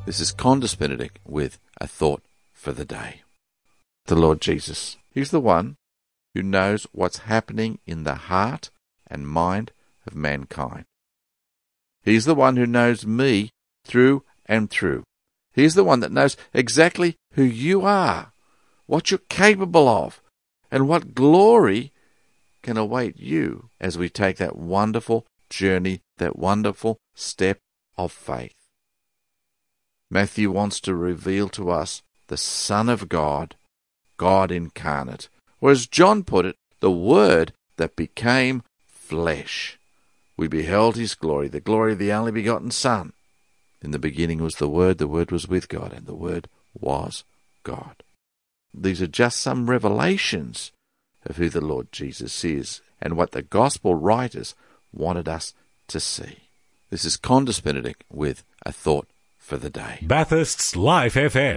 This is Condis Benedict with a thought for the day. The Lord Jesus, He's the one who knows what's happening in the heart and mind of mankind. He's the one who knows me through and through. He's the one that knows exactly who you are, what you're capable of, and what glory can await you as we take that wonderful journey, that wonderful step of faith. Matthew wants to reveal to us the Son of God, God incarnate, or as John put it, the Word that became flesh. We beheld His glory, the glory of the only begotten Son. In the beginning was the Word was with God, and the Word was God. These are just some revelations of who the Lord Jesus is and what the Gospel writers wanted us to see. This is Condis Benedict with a thought for the day. Bathurst's Life FM.